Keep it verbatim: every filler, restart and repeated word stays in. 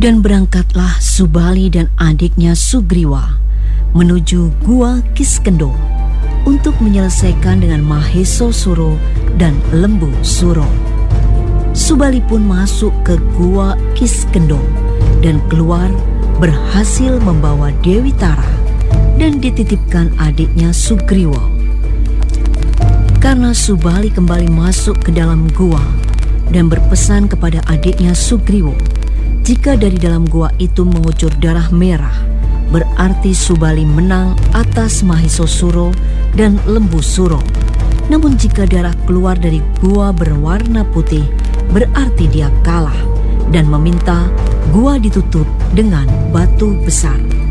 Dan berangkatlah Subali dan adiknya Sugriwa menuju Gua Kiskendho untuk menyelesaikan dengan Maheso Suro dan Lembu Suro. Subali pun masuk ke Gua Kiskendho dan keluar berhasil membawa Dewi Tara dan dititipkan adiknya Sugriwa. Karena Subali kembali masuk ke dalam gua dan berpesan kepada adiknya Sugriwa, jika dari dalam gua itu mengucur darah merah, berarti Subali menang atas Maheso Suro dan Lembu Suro. Namun jika darah keluar dari gua berwarna putih, berarti dia kalah dan meminta gua ditutup dengan batu besar.